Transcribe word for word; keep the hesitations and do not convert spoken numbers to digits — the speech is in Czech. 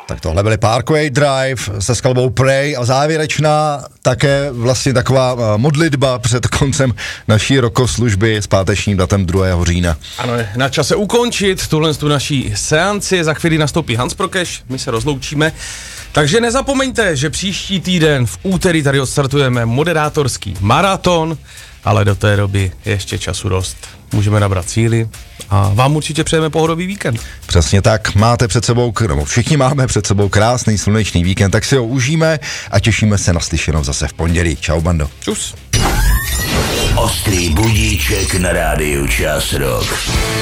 Tak tohle byly Parkway Drive se skladbou Pray a závěrečná také vlastně taková modlitba před koncem naší rokoslužby s pátečním datem druhého října. Ano, je na čase ukončit tuhle tu naší seanci, za chvíli nastoupí Hans Prokeš, my se rozloučíme. Takže nezapomeňte, že příští týden v úterý tady odstartujeme moderátorský maraton, ale do té doby je ještě času dost. Můžeme nabrat síly a vám určitě přejeme pohodový víkend. Přesně tak, máte před sebou, nebo všichni máme před sebou krásný slunečný víkend, tak si ho užijeme a těšíme se na slyšenou zase v pondělí. Čau, bando. Čus. Ostrý budíček na rádiu Čas Rock.